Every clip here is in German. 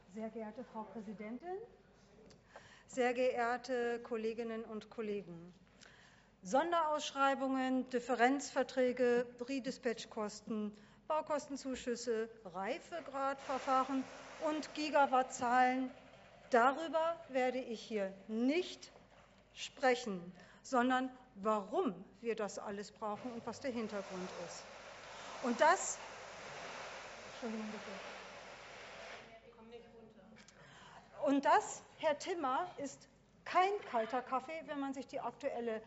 Sehr geehrte Frau Präsidentin, sehr geehrte Kolleginnen und Kollegen! Sonderausschreibungen, Differenzverträge, Redispatchkosten, Baukostenzuschüsse, Reifegradverfahren und Gigawattzahlen, darüber werde ich hier nicht sprechen, sondern warum wir das alles brauchen und was der Hintergrund ist. Und das, Entschuldigung bitte. Und das, Herr Timmer, ist kein kalter Kaffee, wenn man sich die aktuelle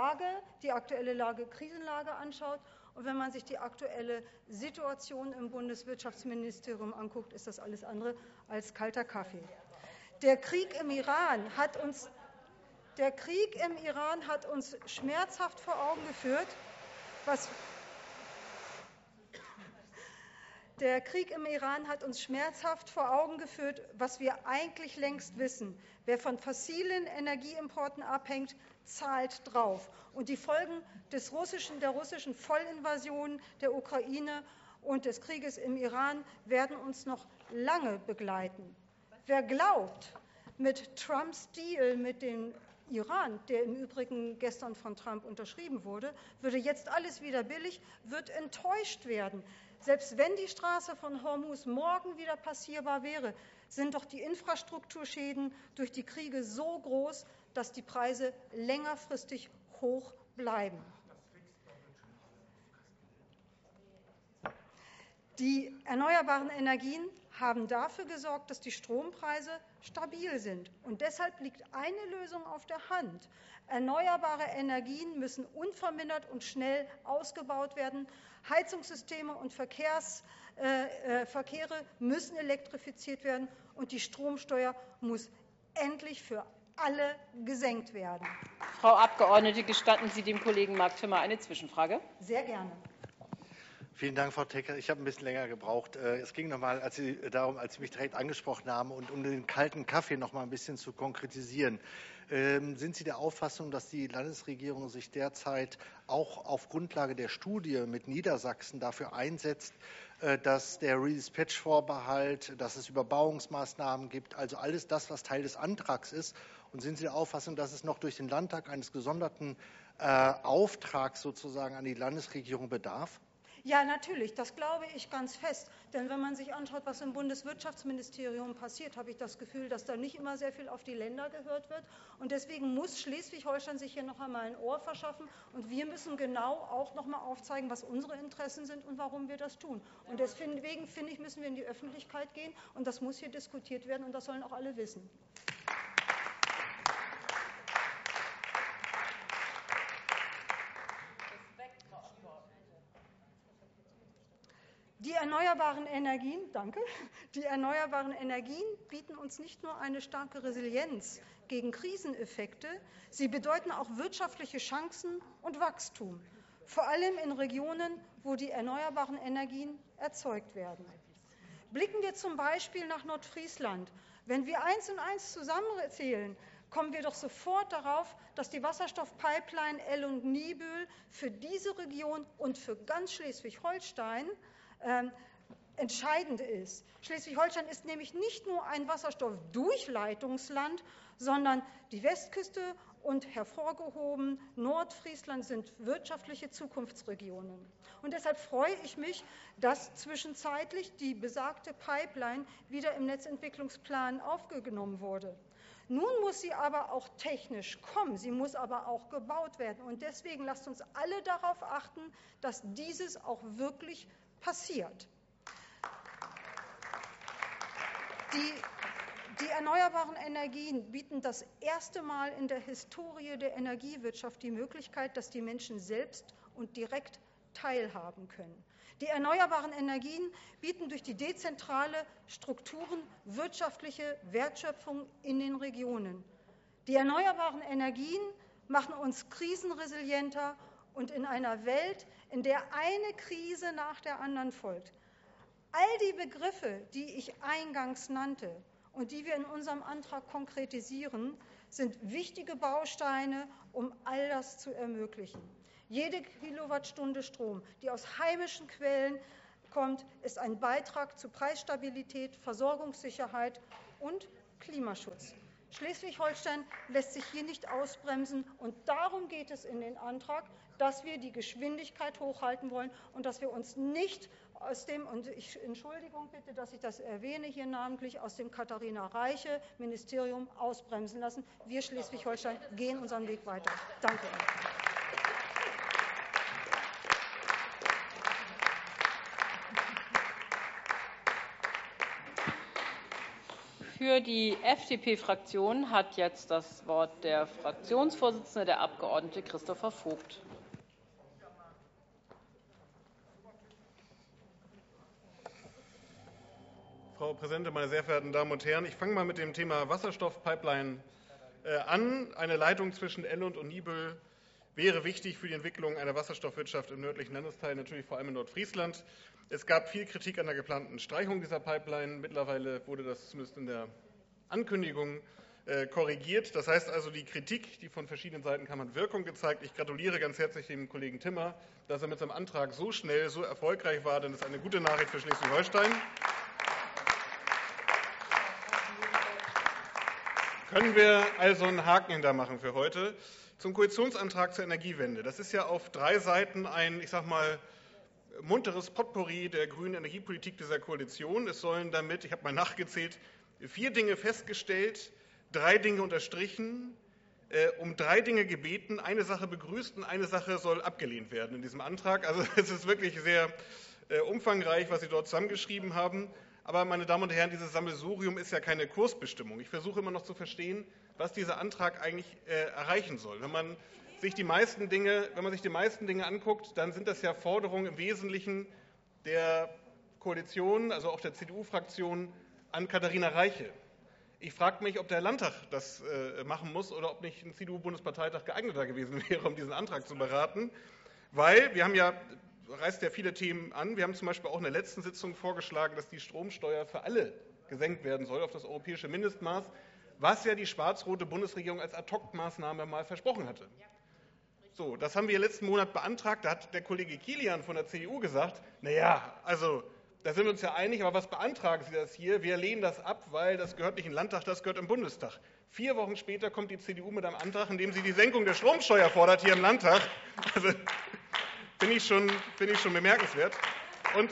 Krisenlage anschaut. Und wenn man sich die aktuelle Situation im Bundeswirtschaftsministerium anguckt, ist das alles andere als kalter Kaffee. Der Krieg im Iran hat uns schmerzhaft vor Augen geführt, was wir eigentlich längst wissen. Wer von fossilen Energieimporten abhängt, zahlt drauf. Und die Folgen der russischen Vollinvasion der Ukraine und des Krieges im Iran werden uns noch lange begleiten. Wer glaubt, mit Trumps Deal mit dem Iran, der im Übrigen gestern von Trump unterschrieben wurde, würde jetzt alles wieder billig, wird enttäuscht werden. Selbst wenn die Straße von Hormuz morgen wieder passierbar wäre, sind doch die Infrastrukturschäden durch die Kriege so groß, dass die Preise längerfristig hoch bleiben. Die erneuerbaren Energien haben dafür gesorgt, dass die Strompreise stabil sind. Und deshalb liegt eine Lösung auf der Hand. Erneuerbare Energien müssen unvermindert und schnell ausgebaut werden. Heizungssysteme und Verkehre müssen elektrifiziert werden. Und die Stromsteuer muss endlich für alle gesenkt werden. Frau Abgeordnete, gestatten Sie dem Kollegen Marc Timmer eine Zwischenfrage? Sehr gerne. Vielen Dank, Frau Tecker. Ich habe ein bisschen länger gebraucht. Es ging nochmal darum, als Sie mich direkt angesprochen haben, und um den kalten Kaffee noch mal ein bisschen zu konkretisieren. Sind Sie der Auffassung, dass die Landesregierung sich derzeit auch auf Grundlage der Studie mit Niedersachsen dafür einsetzt, dass der Redispatch-Vorbehalt, dass es Überbauungsmaßnahmen gibt, also alles das, was Teil des Antrags ist? Und sind Sie der Auffassung, dass es noch durch den Landtag eines gesonderten Auftrags sozusagen an die Landesregierung bedarf? Ja, natürlich, das glaube ich ganz fest. Denn wenn man sich anschaut, was im Bundeswirtschaftsministerium passiert, habe ich das Gefühl, dass da nicht immer sehr viel auf die Länder gehört wird. Und deswegen muss Schleswig-Holstein sich hier noch einmal ein Ohr verschaffen. Und wir müssen genau auch noch mal aufzeigen, was unsere Interessen sind und warum wir das tun. Und deswegen, finde ich, müssen wir in die Öffentlichkeit gehen. Und das muss hier diskutiert werden. Und das sollen auch alle wissen. Die erneuerbaren Energien bieten uns nicht nur eine starke Resilienz gegen Kriseneffekte, sie bedeuten auch wirtschaftliche Chancen und Wachstum, vor allem in Regionen, wo die erneuerbaren Energien erzeugt werden. Blicken wir zum Beispiel nach Nordfriesland. Wenn wir 1 und 1 zusammenzählen, kommen wir doch sofort darauf, dass die Wasserstoffpipeline Ell-und-Niebüll für diese Region und für ganz Schleswig-Holstein entscheidend ist. Schleswig-Holstein ist nämlich nicht nur ein Wasserstoffdurchleitungsland, sondern die Westküste und hervorgehoben Nordfriesland sind wirtschaftliche Zukunftsregionen. Und deshalb freue ich mich, dass zwischenzeitlich die besagte Pipeline wieder im Netzentwicklungsplan aufgenommen wurde. Nun muss sie aber auch technisch kommen, sie muss aber auch gebaut werden. Und deswegen lasst uns alle darauf achten, dass dieses auch wirklich passiert. Die erneuerbaren Energien bieten das erste Mal in der Historie der Energiewirtschaft die Möglichkeit, dass die Menschen selbst und direkt teilhaben können. Die erneuerbaren Energien bieten durch die dezentrale Strukturen wirtschaftliche Wertschöpfung in den Regionen. Die erneuerbaren Energien machen uns krisenresilienter und in einer Welt, in der eine Krise nach der anderen folgt. All die Begriffe, die ich eingangs nannte und die wir in unserem Antrag konkretisieren, sind wichtige Bausteine, um all das zu ermöglichen. Jede Kilowattstunde Strom, die aus heimischen Quellen kommt, ist ein Beitrag zu Preisstabilität, Versorgungssicherheit und Klimaschutz. Schleswig-Holstein lässt sich hier nicht ausbremsen, und darum geht es in dem Antrag, dass wir die Geschwindigkeit hochhalten wollen und dass wir uns nicht aus dem, und Entschuldigung bitte, dass ich das erwähne hier namentlich, aus dem Katharina Reiche Ministerium ausbremsen lassen. Wir Schleswig-Holstein gehen unseren Weg weiter. Danke Ihnen. Für die FDP-Fraktion hat jetzt das Wort der Fraktionsvorsitzende, der Abgeordnete Christopher Vogt. Frau Präsidentin, meine sehr verehrten Damen und Herren! Ich fange mal mit dem Thema Wasserstoffpipeline an. Eine Leitung zwischen Ellund und Niebüll wäre wichtig für die Entwicklung einer Wasserstoffwirtschaft im nördlichen Landesteil, natürlich vor allem in Nordfriesland. Es gab viel Kritik an der geplanten Streichung dieser Pipeline. Mittlerweile wurde das zumindest in der Ankündigung korrigiert. Das heißt also, die Kritik, die von verschiedenen Seiten kam, hat Wirkung gezeigt. Ich gratuliere ganz herzlich dem Kollegen Timmer, dass er mit seinem Antrag so schnell, so erfolgreich war, denn das ist eine gute Nachricht für Schleswig-Holstein. Können wir also einen Haken hintermachen für heute. Zum Koalitionsantrag zur Energiewende. Das ist ja auf 3 Seiten ein, ich sage mal, munteres Potpourri der grünen Energiepolitik dieser Koalition. Es sollen damit, ich habe mal nachgezählt, 4 Dinge festgestellt, 3 Dinge unterstrichen, um 3 Dinge gebeten, eine Sache begrüßt und eine Sache soll abgelehnt werden in diesem Antrag. Also es ist wirklich sehr umfangreich, was Sie dort zusammengeschrieben haben. Aber, meine Damen und Herren, dieses Sammelsurium ist ja keine Kursbestimmung. Ich versuche immer noch zu verstehen, was dieser Antrag eigentlich erreichen soll. Wenn man sich die meisten Dinge anguckt, dann sind das ja Forderungen im Wesentlichen der Koalition, also auch der CDU-Fraktion, an Katharina Reiche. Ich frage mich, ob der Landtag das machen muss oder ob nicht ein CDU-Bundesparteitag geeigneter gewesen wäre, um diesen Antrag zu beraten. Weil wir haben ja reißt ja viele Themen an. Wir haben zum Beispiel auch in der letzten Sitzung vorgeschlagen, dass die Stromsteuer für alle gesenkt werden soll auf das europäische Mindestmaß, was ja die schwarz-rote Bundesregierung als Ad-hoc-Maßnahme mal versprochen hatte. So, das haben wir letzten Monat beantragt. Da hat der Kollege Kilian von der CDU gesagt, naja, also da sind wir uns ja einig, aber was beantragen Sie das hier? Wir lehnen das ab, weil das gehört nicht in den Landtag, das gehört im Bundestag. 4 Wochen später kommt die CDU mit einem Antrag, in dem sie die Senkung der Stromsteuer fordert hier im Landtag. Also, Finde ich schon bemerkenswert. Und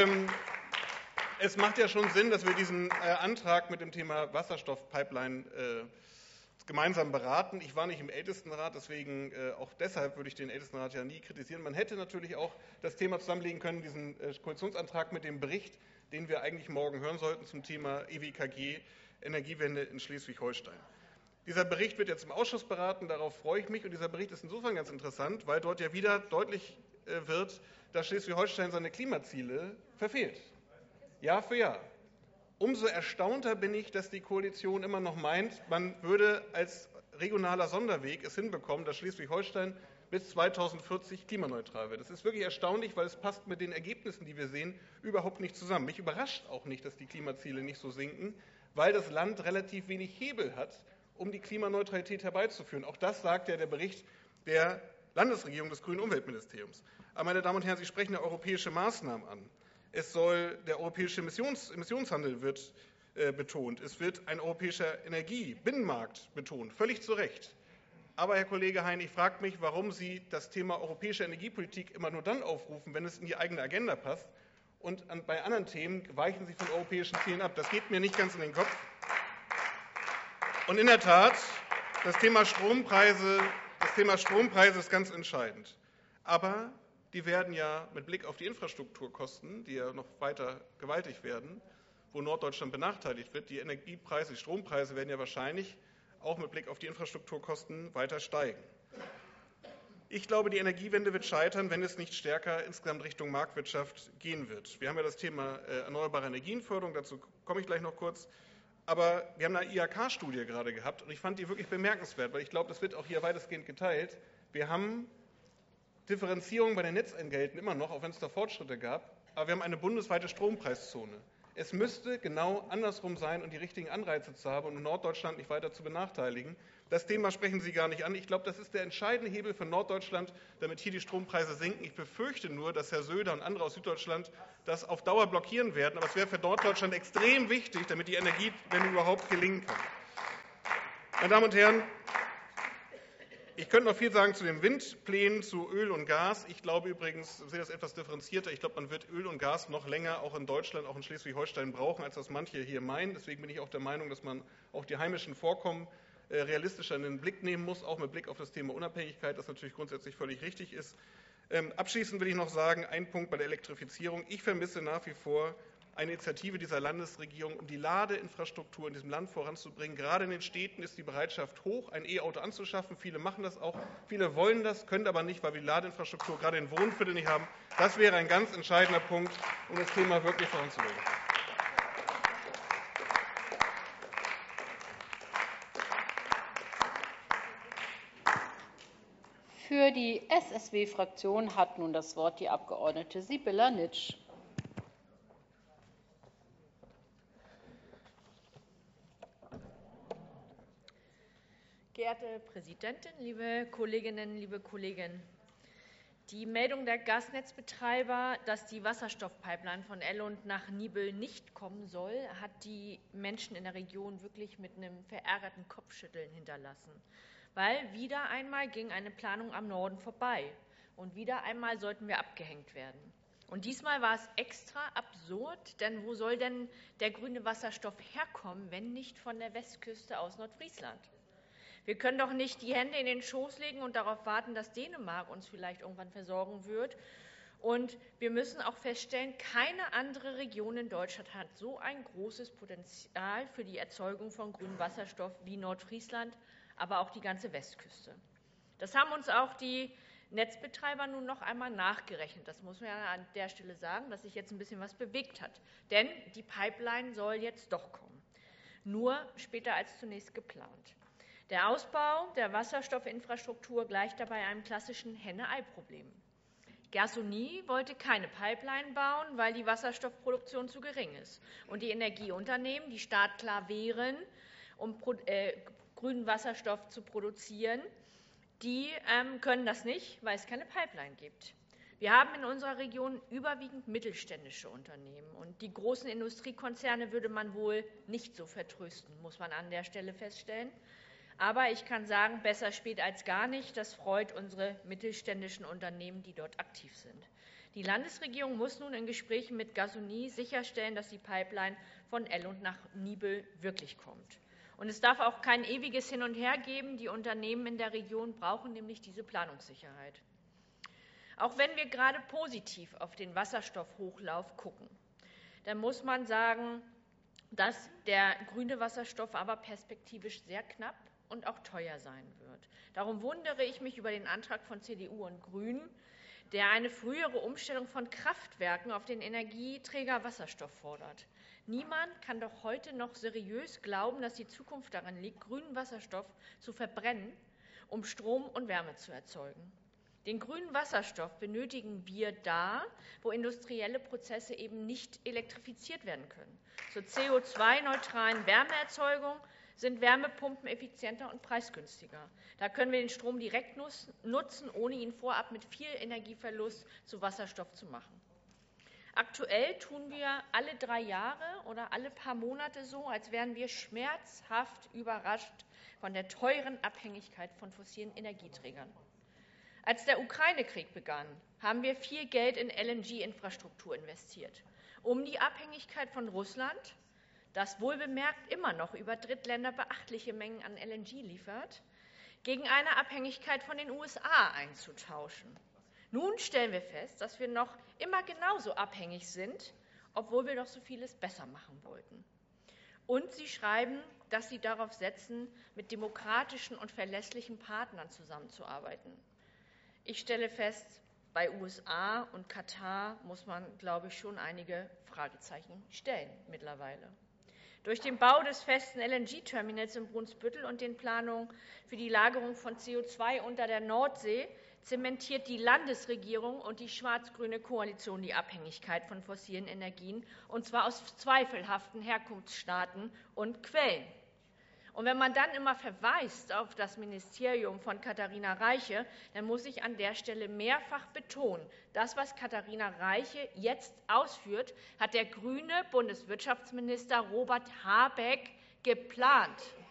es macht ja schon Sinn, dass wir diesen Antrag mit dem Thema Wasserstoffpipeline gemeinsam beraten. Ich war nicht im Ältestenrat, deswegen auch deshalb würde ich den Ältestenrat ja nie kritisieren. Man hätte natürlich auch das Thema zusammenlegen können, diesen Koalitionsantrag mit dem Bericht, den wir eigentlich morgen hören sollten zum Thema EWKG, Energiewende in Schleswig-Holstein. Dieser Bericht wird jetzt im Ausschuss beraten, darauf freue ich mich. Und dieser Bericht ist insofern ganz interessant, weil dort ja wieder deutlich wird, dass Schleswig-Holstein seine Klimaziele verfehlt. Jahr für Jahr. Umso erstaunter bin ich, dass die Koalition immer noch meint, man würde als regionaler Sonderweg es hinbekommen, dass Schleswig-Holstein bis 2040 klimaneutral wird. Das ist wirklich erstaunlich, weil es passt mit den Ergebnissen, die wir sehen, überhaupt nicht zusammen. Mich überrascht auch nicht, dass die Klimaziele nicht so sinken, weil das Land relativ wenig Hebel hat, um die Klimaneutralität herbeizuführen. Auch das sagt ja der Bericht der Landesregierung des Grünen Umweltministeriums. Aber, meine Damen und Herren, Sie sprechen ja europäische Maßnahmen an. Der europäische Emissionshandel wird betont. Es wird ein europäischer Energiebinnenmarkt betont, völlig zu Recht. Aber, Herr Kollege Hein, ich frage mich, warum Sie das Thema europäische Energiepolitik immer nur dann aufrufen, wenn es in die eigene Agenda passt. Und bei anderen Themen weichen Sie von europäischen Zielen ab. Das geht mir nicht ganz in den Kopf. Und in der Tat, das Thema Strompreise ist ganz entscheidend. Aber die werden ja mit Blick auf die Infrastrukturkosten, die ja noch weiter gewaltig werden, wo Norddeutschland benachteiligt wird, die Strompreise werden ja wahrscheinlich auch mit Blick auf die Infrastrukturkosten weiter steigen. Ich glaube, die Energiewende wird scheitern, wenn es nicht stärker insgesamt Richtung Marktwirtschaft gehen wird. Wir haben ja das Thema erneuerbare Energienförderung, dazu komme ich gleich noch kurz. Aber wir haben eine IHK-Studie gerade gehabt und ich fand die wirklich bemerkenswert, weil ich glaube, das wird auch hier weitestgehend geteilt. Wir haben Differenzierung bei den Netzentgelten immer noch, auch wenn es da Fortschritte gab, aber wir haben eine bundesweite Strompreiszone. Es müsste genau andersrum sein und die richtigen Anreize zu haben und Norddeutschland nicht weiter zu benachteiligen. Das Thema sprechen Sie gar nicht an. Ich glaube, das ist der entscheidende Hebel für Norddeutschland, damit hier die Strompreise sinken. Ich befürchte nur, dass Herr Söder und andere aus Süddeutschland das auf Dauer blockieren werden. Aber es wäre für Norddeutschland extrem wichtig, damit die Energiewende überhaupt gelingen kann. Meine Damen und Herren, ich könnte noch viel sagen zu den Windplänen, zu Öl und Gas. Ich glaube übrigens, ich sehe das etwas differenzierter. Ich glaube, man wird Öl und Gas noch länger auch in Deutschland, auch in Schleswig-Holstein brauchen, als das manche hier meinen. Deswegen bin ich auch der Meinung, dass man auch die heimischen Vorkommen realistischer in den Blick nehmen muss, auch mit Blick auf das Thema Unabhängigkeit, das natürlich grundsätzlich völlig richtig ist. Abschließend will ich noch sagen, ein Punkt bei der Elektrifizierung. Ich vermisse nach wie vor eine Initiative dieser Landesregierung, um die Ladeinfrastruktur in diesem Land voranzubringen. Gerade in den Städten ist die Bereitschaft hoch, ein E-Auto anzuschaffen. Viele machen das auch, viele wollen das, können aber nicht, weil wir die Ladeinfrastruktur gerade in Wohnvierteln nicht haben. Das wäre ein ganz entscheidender Punkt, um das Thema wirklich voranzubringen. Für die SSW-Fraktion hat nun das Wort die Abgeordnete Sibylla Nitsch. Geehrte Präsidentin, liebe Kolleginnen, liebe Kollegen! Die Meldung der Gasnetzbetreiber, dass die Wasserstoffpipeline von Ellund nach Nibel nicht kommen soll, hat die Menschen in der Region wirklich mit einem verärgerten Kopfschütteln hinterlassen. Weil wieder einmal ging eine Planung am Norden vorbei und wieder einmal sollten wir abgehängt werden. Und diesmal war es extra absurd, denn wo soll denn der grüne Wasserstoff herkommen, wenn nicht von der Westküste aus Nordfriesland? Wir können doch nicht die Hände in den Schoß legen und darauf warten, dass Dänemark uns vielleicht irgendwann versorgen wird. Und wir müssen auch feststellen, keine andere Region in Deutschland hat so ein großes Potenzial für die Erzeugung von grünem Wasserstoff wie Nordfriesland, aber auch die ganze Westküste. Das haben uns auch die Netzbetreiber nun noch einmal nachgerechnet. Das muss man ja an der Stelle sagen, dass sich jetzt ein bisschen was bewegt hat. Denn die Pipeline soll jetzt doch kommen, nur später als zunächst geplant. Der Ausbau der Wasserstoffinfrastruktur gleicht dabei einem klassischen Henne-Ei-Problem. Gasunie wollte keine Pipeline bauen, weil die Wasserstoffproduktion zu gering ist. Und die Energieunternehmen, die startklar wären, um grünen Wasserstoff zu produzieren, die können das nicht, weil es keine Pipeline gibt. Wir haben in unserer Region überwiegend mittelständische Unternehmen. Und die großen Industriekonzerne würde man wohl nicht so vertrösten, muss man an der Stelle feststellen. Aber ich kann sagen, besser spät als gar nicht. Das freut unsere mittelständischen Unternehmen, die dort aktiv sind. Die Landesregierung muss nun in Gesprächen mit Gasunie sicherstellen, dass die Pipeline von Ellund nach Nibel wirklich kommt. Und es darf auch kein ewiges Hin und Her geben. Die Unternehmen in der Region brauchen nämlich diese Planungssicherheit. Auch wenn wir gerade positiv auf den Wasserstoffhochlauf gucken, dann muss man sagen, dass der grüne Wasserstoff aber perspektivisch sehr knapp und auch teuer sein wird. Darum wundere ich mich über den Antrag von CDU und Grünen, der eine frühere Umstellung von Kraftwerken auf den Energieträger Wasserstoff fordert. Niemand kann doch heute noch seriös glauben, dass die Zukunft darin liegt, grünen Wasserstoff zu verbrennen, um Strom und Wärme zu erzeugen. Den grünen Wasserstoff benötigen wir da, wo industrielle Prozesse eben nicht elektrifiziert werden können. Zur CO2-neutralen Wärmeerzeugung sind Wärmepumpen effizienter und preisgünstiger. Da können wir den Strom direkt nutzen, ohne ihn vorab mit viel Energieverlust zu Wasserstoff zu machen. Aktuell tun wir alle 3 Jahre oder alle paar Monate so, als wären wir schmerzhaft überrascht von der teuren Abhängigkeit von fossilen Energieträgern. Als der Ukraine-Krieg begann, haben wir viel Geld in LNG-Infrastruktur investiert, um die Abhängigkeit von Russland, das wohlbemerkt immer noch über Drittländer beachtliche Mengen an LNG liefert, gegen eine Abhängigkeit von den USA einzutauschen. Nun stellen wir fest, dass wir noch immer genauso abhängig sind, obwohl wir doch so vieles besser machen wollten. Und Sie schreiben, dass Sie darauf setzen, mit demokratischen und verlässlichen Partnern zusammenzuarbeiten. Ich stelle fest, bei USA und Katar muss man, glaube ich, schon einige Fragezeichen stellen mittlerweile. Durch den Bau des festen LNG-Terminals in Brunsbüttel und den Planungen für die Lagerung von CO2 unter der Nordsee zementiert die Landesregierung und die schwarz-grüne Koalition die Abhängigkeit von fossilen Energien, und zwar aus zweifelhaften Herkunftsstaaten und Quellen. Und wenn man dann immer verweist auf das Ministerium von Katharina Reiche, dann muss ich an der Stelle mehrfach betonen, das, was Katharina Reiche jetzt ausführt, hat der grüne Bundeswirtschaftsminister Robert Habeck geplant.